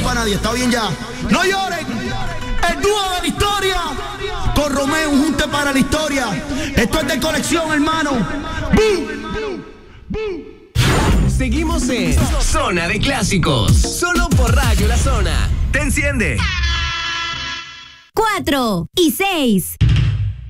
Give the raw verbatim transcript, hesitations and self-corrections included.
para nadie, está bien ya. No lloren, el dúo de la historia, con Romeo, un junte para la historia. Esto es de colección, hermano. Seguimos en Zona de Clásicos, solo por Radio La Zona. Te enciende. Cuatro y seis.